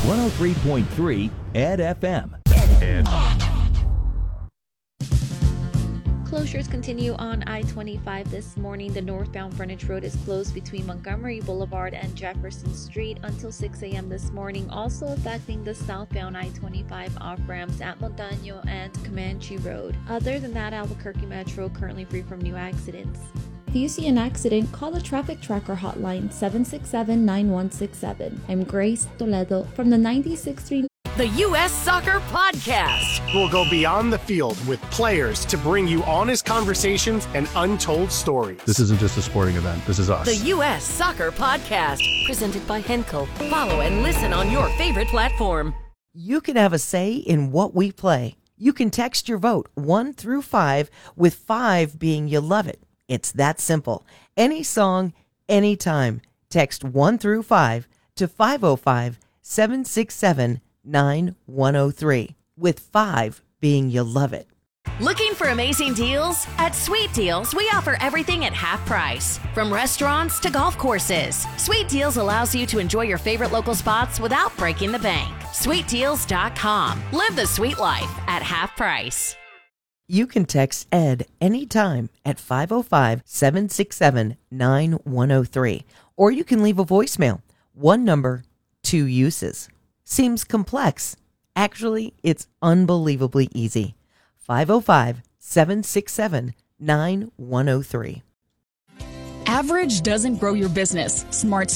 103.3 Ed FM. Closures continue on I-25 this morning. The northbound frontage road is closed between Montgomery Boulevard and Jefferson Street until 6 a.m. this morning, also affecting the southbound I-25 off-ramps at Montaño and Comanche Road. Other than that, Albuquerque Metro currently free from new accidents. If you see an accident, call the Traffic Tracker hotline 767-9167. I'm Grace Toledo from the 96th Street. The U.S. Soccer Podcast. We'll go beyond the field with players to bring you honest conversations and untold stories. This isn't just a sporting event. This is us. The U.S. Soccer Podcast. Presented by Henkel. Follow and listen on your favorite platform. You can have a say in what we play. You can text your vote 1 through 5, with 5 being you love it. It's that simple. Any song, anytime. Text 1 through 5 to 505-767-9103, with 5 being you love it. Looking for amazing deals? At Sweet Deals, we offer everything at half price. From restaurants to golf courses, Sweet Deals allows you to enjoy your favorite local spots without breaking the bank. SweetDeals.com. Live the sweet life at half price. You can text ED anytime at 505-767-9103, or you can leave a voicemail. One number, 2 uses. Seems complex. Actually, it's unbelievably easy. 505-767-9103. Average doesn't grow your business. Smart